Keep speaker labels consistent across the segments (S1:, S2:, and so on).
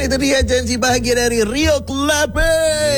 S1: itu dia janji bahagia dari Rio Clape.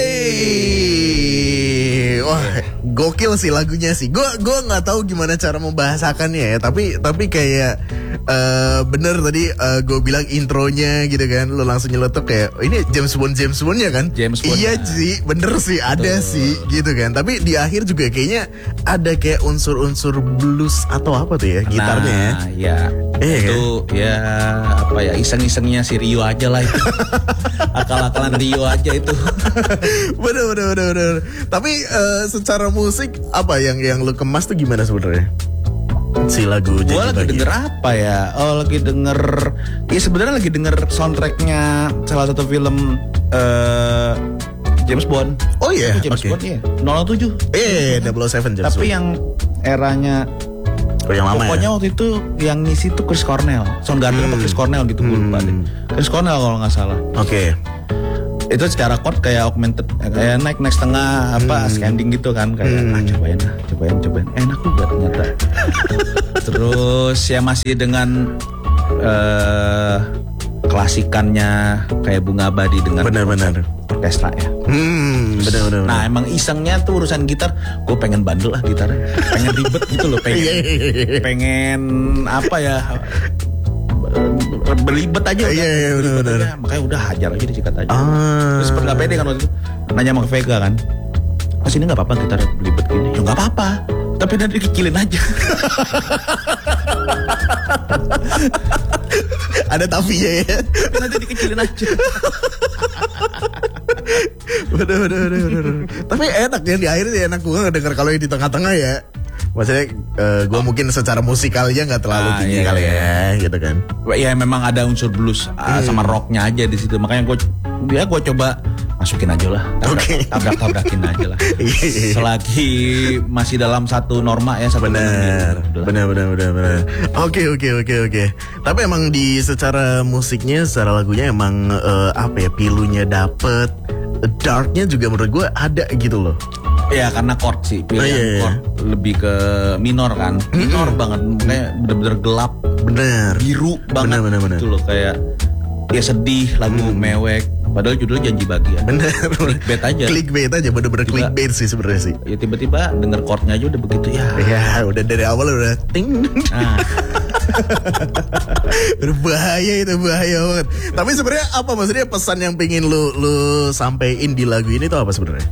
S1: Wah, gokil sih lagunya sih. Gue nggak tahu gimana cara membahasakannya ya. Tapi kayak bener tadi gue bilang intronya gitu kan. Lo langsung nyeletuk kayak ini James Bond-nya kan.
S2: James Bond.
S1: Iya sih, bener sih ada sih gitu kan. Tapi di akhir juga kayaknya ada kayak unsur-unsur blues atau apa tuh ya gitarnya.
S2: Nah, ya. Itu kan? Ya apa ya iseng-isengnya si Rio aja lah itu. Akal-akalan Rio aja itu.
S1: Bener. Tapi secara musik apa yang lu kemas tuh gimana sebenarnya? Si lagu
S2: gue lagi denger apa ya? Lagi denger ya sebenarnya lagi denger soundtracknya salah satu film James Bond.
S1: Oh iya,
S2: James Bond ya 007.
S1: 007 James
S2: Tapi
S1: Bond.
S2: yang eranya
S1: yang lama
S2: pokoknya
S1: ya?
S2: waktu itu yang ngisi tuh Chris Cornell. Soundgarden apa Chris Cornell gitu gue lupa deh. Chris Cornell kalau gak salah.
S1: Oke.
S2: Itu secara chord kayak augmented, kayak naik setengah ascending gitu kan kayak cobain enak juga ternyata. Terus ya masih dengan klasikannya kayak Bunga Abadi dengan
S1: benar
S2: orkestra ya.
S1: Benar.
S2: Nah emang isengnya tuh urusan gitar, gue pengen bandel lah gitarnya, pengen ribet gitu loh, pengen apa ya, berlibet aja udah.
S1: Iya benar.
S2: Makanya udah hajar aja disikat aja. Terus sempet gak pede kan waktu itu nanya sama Vega kan, Mas ini gak apa-apa gitar belibet gini? Ya gak apa-apa, tapi nanti dikecilin aja.
S1: Ada tapinya ya.
S2: Nanti dikecilin aja.
S1: Bener. Tapi enak ya di akhirnya enak gue ngedenger kalau yang di tengah-tengah ya. Maksudnya gue mungkin secara musikalnya nggak terlalu tinggi kali ya gitu kan.
S2: Ya memang ada unsur blues sama rocknya aja di situ. Makanya gue coba masukin aja lah. Tabrak-tabrakin aja lah. Selagi masih dalam satu norma ya.
S1: Benar. Oke. Tapi emang di secara musiknya, secara lagunya emang apa ya, pilunya dapet, darknya juga menurut gue ada gitu loh.
S2: Ya karena chord sih, pilihan chord lebih ke minor kan, minor banget, kayak bener-bener gelap, biru banget,
S1: bener.
S2: Gitu loh, kayak ya sedih, lagu mewek, padahal judulnya Janji Bahagia.
S1: Bener.
S2: Clickbait aja,
S1: bener-bener clickbait sih sebenarnya sih.
S2: Ya tiba-tiba denger chordnya aja udah begitu ya.
S1: Ya udah dari awal udah ting. Berbahaya banget. Tapi sebenarnya apa maksudnya pesan yang pengen lu sampein di lagu ini tuh apa sebenarnya?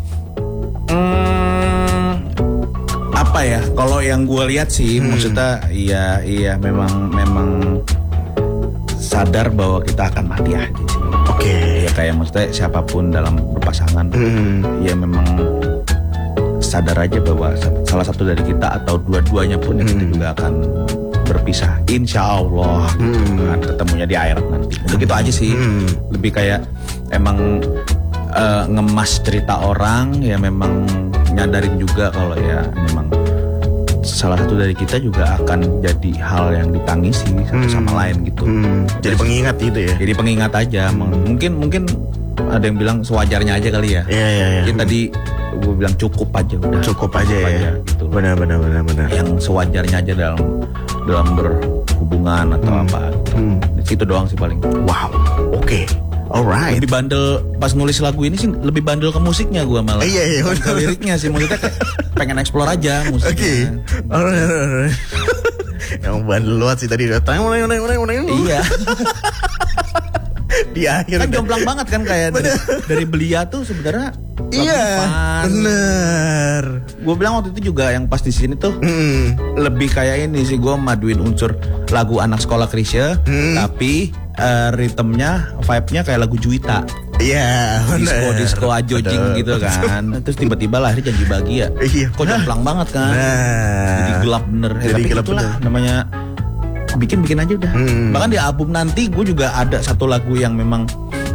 S2: Apa ya? Kalau yang gue lihat sih, maksudnya iya memang sadar bahwa kita akan mati aja sih.
S1: Oke.
S2: Ya kayak maksudnya siapapun dalam berpasangan, ya memang sadar aja bahwa salah satu dari kita atau dua-duanya pun yang kita juga akan berpisah. Insya Allah, kan ketemunya di akhirat nanti. Begitu aja sih. Lebih kayak emang ngemas cerita orang, ya memang nyadarin juga kalau ya memang salah satu dari kita juga akan jadi hal yang ditangisi satu sama lain gitu.
S1: Jadi pengingat gitu ya.
S2: Jadi pengingat aja. Mungkin ada yang bilang sewajarnya aja kali ya.
S1: Iya.
S2: Jadi tadi gue bilang cukup aja udah.
S1: Cukup aja ya.
S2: Gitu.
S1: Benar.
S2: Yang sewajarnya aja dalam berhubungan atau apa. Itu doang sih paling.
S1: Wow. Oke. Alright.
S2: Lebih bandel pas nulis lagu ini sih, lebih bandel ke musiknya gue malah.
S1: Iya.
S2: Ke liriknya sih, maksudnya kayak pengen explore aja musiknya.
S1: Oke. Alright. Yang bandel luat sih tadi.
S2: Iya.
S1: Di akhir
S2: kan jomplang banget kan kayak dari Belia tuh sebenarnya.
S1: Iya, bener.
S2: Gue bilang waktu itu juga yang pas di sini tuh lebih kayak ini sih, gue maduin unsur lagu anak sekolah Krisya, tapi ritmenya, vibe-nya kayak lagu Juwita.
S1: Iya,
S2: disco ajojing gitu kan. Terus tiba-tiba lahir Janji Bahagia.
S1: Iya.
S2: Kok jomplang banget kan. Jadi gelap bener. Tapi itulah namanya bikin aja udah. Bahkan di album nanti gue juga ada satu lagu yang memang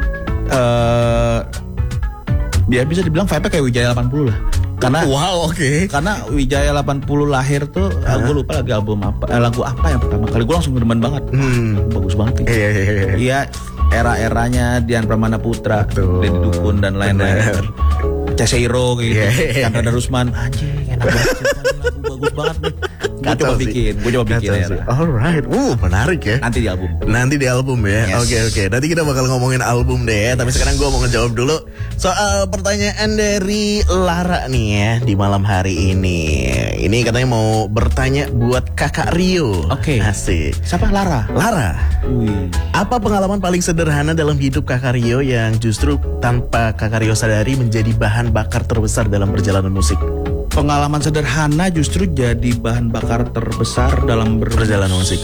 S2: dia bisa dibilang vibe-nya kayak Wijaya 80 lah. Karena karena Wijaya 80 lahir tuh gue lupa lagi album apa, lagu apa yang pertama kali gue langsung demen banget. Bagus banget ya. Iya, era-eranya Dian Pramana Putra, Deddy Dukun dan lain-lain. Ceseiro gitu. Chandra Darusman, anjing enak banget, lagu bagus banget nih.
S1: Kacau sih.
S2: Gue coba bikin
S1: Kacau
S2: ya.
S1: sih. Alright, menarik ya.
S2: Nanti di album.
S1: Nanti di album ya.
S2: Yes.
S1: Oke. Nanti kita bakal ngomongin album deh ya. Tapi sekarang gue mau ngejawab dulu soal pertanyaan dari Lara nih ya di malam hari ini. Ini katanya mau bertanya buat Kakak Rio.
S2: Oke.
S1: Asik.
S2: Siapa? Lara. Wih.
S1: Apa pengalaman paling sederhana dalam hidup Kakak Rio yang justru tanpa Kakak Rio sadari menjadi bahan bakar terbesar dalam perjalanan musik?
S2: Pengalaman sederhana justru jadi bahan bakar terbesar dalam
S1: Perjalanan musik.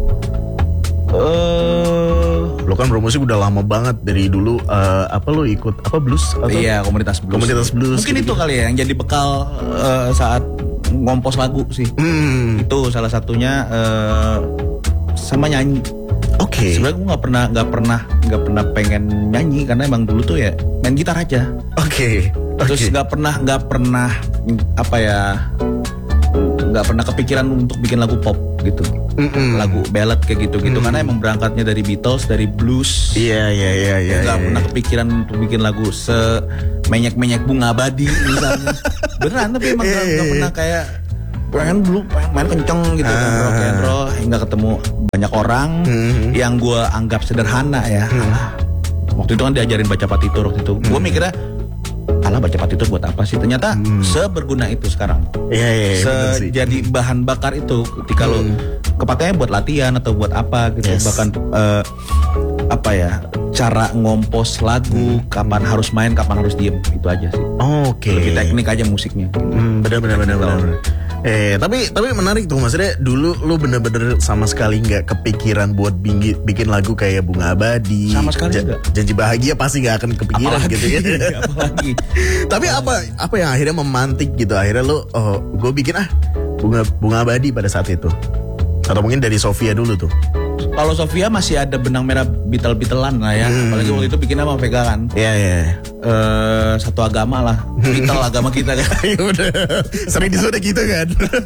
S1: Lo kan bermusik udah lama banget dari dulu. Apa lo ikut apa blues? Atau?
S2: Iya, komunitas blues.
S1: Komunitas blues.
S2: Mungkin
S1: gitu.
S2: itu kali ya yang jadi bekal saat ngompos lagu sih. Itu salah satunya sama nyanyi.
S1: Oke.
S2: Sebenarnya gue nggak pernah pengen nyanyi karena emang dulu tuh ya main gitar aja.
S1: Oke.
S2: Terus nggak pernah apa ya, nggak pernah kepikiran untuk bikin lagu pop gitu, lagu ballad kayak gitu karena emang berangkatnya dari Beatles, dari blues.
S1: Iya.
S2: Nggak pernah kepikiran untuk bikin lagu semenyek Bunga Abadi misalnya. Beneran, tapi emang nggak pernah kayak pengen dulu main kenceng gitu kan, rock and roll, hingga ketemu banyak orang yang gue anggap sederhana ya. Waktu itu kan diajarin baca partitur waktu itu. Gue mikirnya baca partitur buat apa sih? Ternyata seberguna itu sekarang.
S1: Iya.
S2: Jadi bahan bakar itu ketika lo kepakainya buat latihan atau buat apa gitu.
S1: Yes.
S2: Bahkan apa ya, cara ngompos lagu, kapan harus main, kapan harus diem, itu aja sih.
S1: Oke.
S2: Lebih teknik aja musiknya.
S1: Benar. Tapi menarik tuh, maksudnya dulu lu bener-bener sama sekali nggak kepikiran buat bikin lagu kayak Bunga Abadi,
S2: Sama sekali enggak.
S1: Janji Bahagia pasti nggak akan kepikiran gitu ya.
S2: Apalagi.
S1: Tapi apa yang akhirnya memantik gitu, akhirnya lu gue bikin Bunga Abadi pada saat itu, atau mungkin dari Sofia dulu tuh.
S2: Kalau Sofia masih ada benang merah Beatle-Beatlean lah ya. Apalagi waktu itu bikinnya sama Vega kan.
S1: Iya.
S2: Satu agama lah. Beatle agama kita kan.
S1: Ya udah, sering disuruh gitu kan.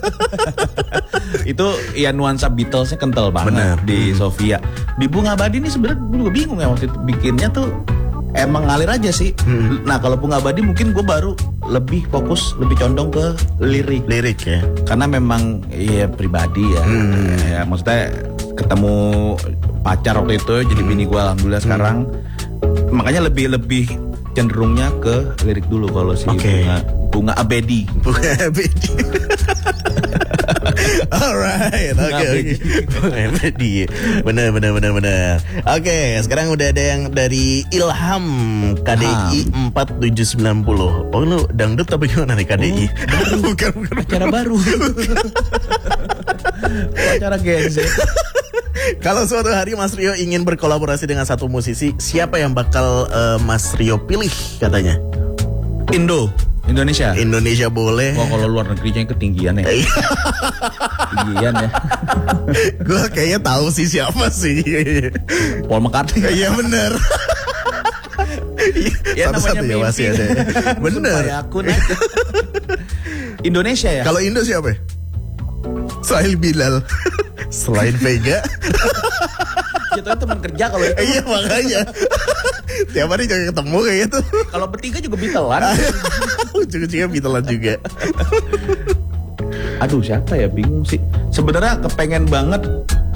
S2: Itu ya nuansa Beatlesnya kental banget.
S1: Bener.
S2: Di Sofia. Di Bunga Abadi ini sebenarnya gue juga bingung ya waktu itu bikinnya tuh emang ngalir aja sih. Nah kalau Bunga Abadi mungkin gue baru lebih fokus, lebih condong ke lirik
S1: ya.
S2: karena memang ya pribadi ya. Ya maksudnya ketemu pacar waktu itu jadi bini gue alhamdulillah sekarang, makanya lebih cenderungnya ke lirik dulu kalau si Bunga Abadi.
S1: Bunga Abadi. Alright, oke. Bunga Abadi. Benar. Oke, sekarang udah ada yang dari Ilham KDI 4790. Oh lu dangdut apa gimana nih KDI? Bukan.
S2: Acara baru. Acara Gen Z.
S1: Kalau suatu hari Mas Rio ingin berkolaborasi dengan satu musisi, siapa yang bakal Mas Rio pilih katanya? Indonesia boleh.
S2: Wah kalau luar negerinya yang ketinggian ya. Ketinggian ya.
S1: Gue kayaknya tahu sih siapa sih.
S2: Paul McCartney.
S1: Iya bener.
S2: Ya
S1: Satu-satu ya masih ada. Bener.
S2: Aku Indonesia ya.
S1: Kalau Indo siapa? Sahil Bilal. Selain Vega.
S2: Jatuhnya teman kerja kalau itu.
S1: Iya makanya. Tiap hari jangan ketemu kayak gitu.
S2: Kalau bertiga juga Beatlean.
S1: Ujung-ujungnya Beatlean juga.
S2: Aduh siapa ya, bingung sih. Sebenarnya kepengen banget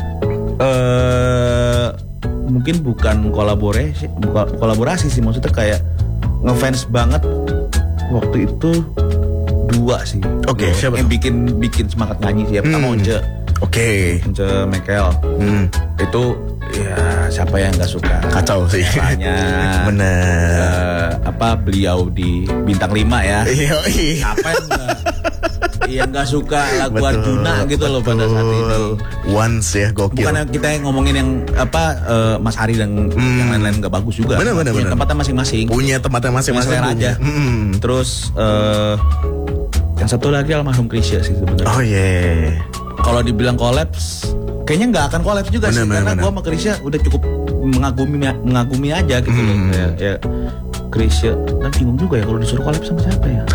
S2: mungkin bukan kolaborasi sih, maksudnya kayak ngefans banget waktu itu dua sih.
S1: Oke, siapa
S2: yang bikin semangat nyanyi sih. Pertama Once.
S1: Oke.
S2: Once Mekel. Itu ya siapa yang nggak suka?
S1: Kacau sih.
S2: Caranya.
S1: Bener.
S2: Beliau di Bintang 5 ya.
S1: Iya.
S2: Apa yang nggak suka lagu Arjuna gitu loh pada saat itu.
S1: Once ya, gokil.
S2: Bukan kita yang ngomongin yang Mas Hari dan yang lain-lain nggak bagus juga.
S1: Bener.
S2: Punya tempatnya masing-masing.
S1: Punya tempatnya masing-masing
S2: aja. Terus yang satu lagi almarhum Krisya sih sebenarnya.
S1: Oh iya.
S2: Kalau dibilang kolaps, kayaknya nggak akan kolaps juga sih, karena gue sama Krisya udah cukup mengagumi aja gitu loh. Ya Krisya, dan bingung juga ya kalau disuruh kolaps sama siapa ya?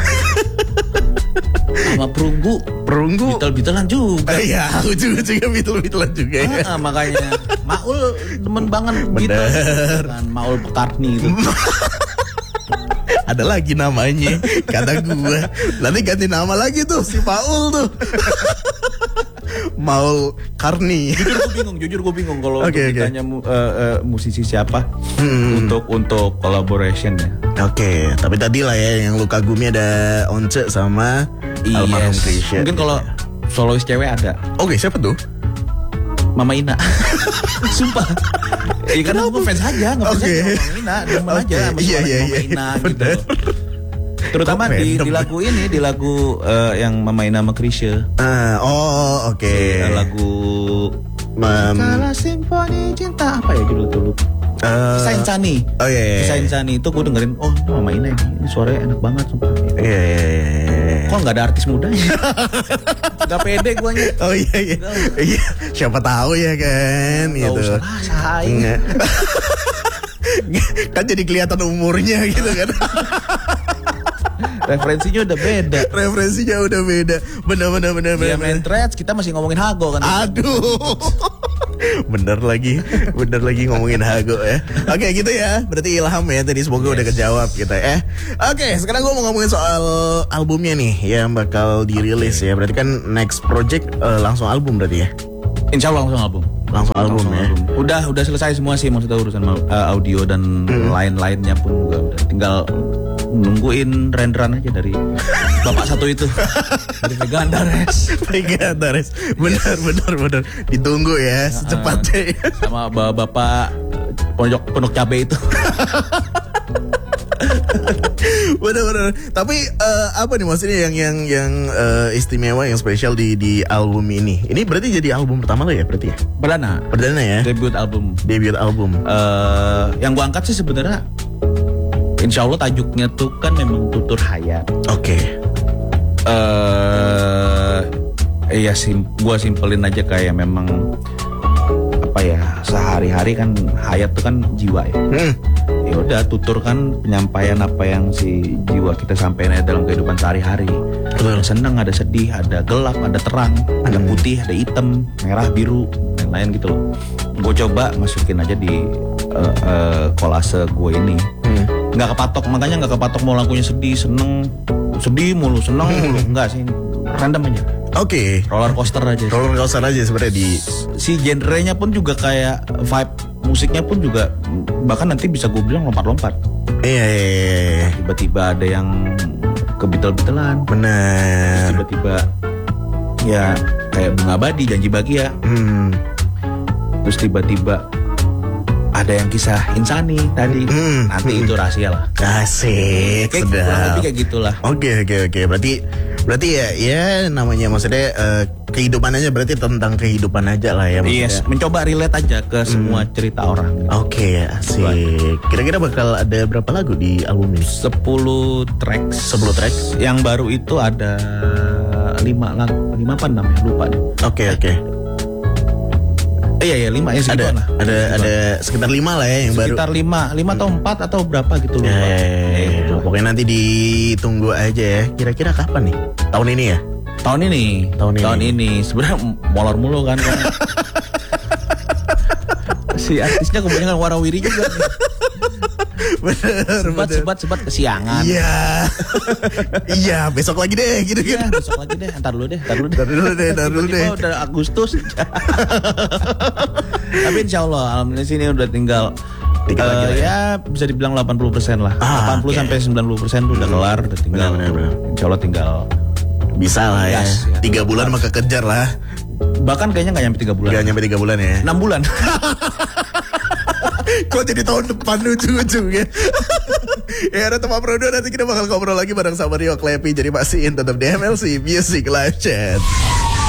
S2: Sama Perunggu Beatle-Beatlean juga.
S1: Iya, ujung-ujungnya Beatle-Beatlean juga ya.
S2: Makanya Maul demen banget Beatles kan, Maul McCartney itu.
S1: Ada lagi namanya, kata gue. Nanti ganti nama lagi tuh si Paul tuh. Maul Karni.
S2: Jujur gue bingung kalau
S1: Oke.
S2: ditanya musisi siapa untuk collaboration ya.
S1: Oke, tapi tadi lah ya yang lu kagumi ada Once sama almarhum Krisya.
S2: Mungkin kalau solois cewek ada
S1: Oke, siapa tuh?
S2: Mama Ina. Sumpah. Ya karena gue fans aja, nggak fans aja Mama Ina, demen aja sama suaranya Mama Ina gitu. Terutama di lagu ini, di lagu yang Mama Ina sama Krisya.
S1: Oke.
S2: Lagu Salah Simfoni Cinta apa ya judul tuh? Kisah Insani.
S1: Oh iya.
S2: Kisah Insani itu gue dengerin, oh ini Mama Ina ini suaranya enak banget sumpah.
S1: Iya.
S2: Kok nggak ada artis mudanya? Gak pede gue nya.
S1: Oh iya. Siapa tahu ya kan
S2: Gak
S1: gitu.
S2: usah lah saing.
S1: Kan jadi kelihatan umurnya gitu kan.
S2: Referensinya udah beda.
S1: Bener.
S2: Dia main threads, kita masih ngomongin Hago kan.
S1: Aduh. Bener lagi ngomongin Hago ya. Oke gitu ya. Berarti ilham ya tadi, semoga udah kejawab kita ya. Oke, sekarang gue mau ngomongin soal albumnya nih yang bakal dirilis ya. Berarti kan next project langsung album berarti ya.
S2: Insya Allah langsung album.
S1: Ya.
S2: Udah selesai semua sih, maksudnya urusan audio dan lain-lainnya pun juga udah. Tinggal nungguin renderan aja dari bapak satu itu. Dari Vegandares. Bener.
S1: Ditunggu ya secepatnya.
S2: Sama bapak pondok cabai itu.
S1: Bener. Tapi apa nih maksudnya yang istimewa, yang spesial di album ini? Ini berarti jadi album pertama lo ya berarti ya?
S2: Perdana ya. Debut album. Yang gua angkat sih sebenarnya, insya Allah tajuknya tuh kan memang Tutur Hayat.
S1: Oke.
S2: Iya gua simpelin aja kayak memang apa ya, sehari-hari kan hayat tuh kan jiwa ya. Ya udah, tutur kan penyampaian apa yang si jiwa kita sampaikan dalam kehidupan sehari-hari. Ada senang, ada sedih, ada gelap, ada terang, ada putih, ada hitam, merah, biru, lain-lain gitu loh. Gue coba masukin aja di kolase gue ini. Nggak kepatok, makanya nggak kepatok mau lagunya sedih, seneng mulu, enggak sih, random aja.
S1: Oke.
S2: Roller coaster aja
S1: sebenarnya di
S2: si genrenya pun juga kayak vibe musiknya pun juga bahkan nanti bisa gue bilang lompat-lompat.
S1: Iya.
S2: Tiba-tiba ada yang kebitel-bitelan.
S1: Benar.
S2: Tiba-tiba ya kayak Bunga Abadi, Janji Bahagia. Terus tiba-tiba ada yang kisah Insani tadi. Nanti itu rahasia lah.
S1: Asik.
S2: Kurang lebih kayak gitulah.
S1: Oke. Berarti ya namanya maksudnya kehidupan aja, berarti tentang kehidupan aja lah ya maksudnya.
S2: Yes, mencoba relate aja ke semua cerita orang.
S1: Oke, asik. Kira-kira bakal ada berapa lagu di album ini?
S2: 10 tracks. Yang baru itu ada 5 lagu. 5 apa namanya? Lupa deh.
S1: Oke.
S2: Iya 5 ya segitu lah.
S1: Ada sekitar 5 lah ya yang baru.
S2: Sekitar 5 atau 4 atau berapa gitu loh.
S1: Ya. Pokoknya nanti ditunggu aja ya. Kira-kira kapan nih? Tahun ini ya?
S2: Tahun ini. Sebenarnya molor mulu kan. Si artisnya kebanyakan warawiri juga nih.
S1: Bener.
S2: Sebat kesiangan.
S1: Iya, besok lagi deh gitu kan.
S2: Besok lagi deh. Ntar dulu deh.
S1: Tiba-tiba
S2: udah Agustus. Tapi insya Allah alhamdulillah sini udah tinggal lagi ya bisa dibilang 80% lah. 80 sampai 90% udah kelar, udah tinggal.
S1: Bener.
S2: Insya Allah tinggal
S1: bisa lah ya. 3 bulan maka kejar lah.
S2: Bahkan kayaknya nggak nyampe 3 bulan.
S1: Nggak nyampe 3 bulan ya.
S2: 6 bulan.
S1: Kok jadi tahun depan ujung-ujungnya. Ya ada teman Prodo, nanti kita bakal ngobrol lagi bareng sama Rio Klepi. Jadi pastiin tetap di MLC Music Live Chat.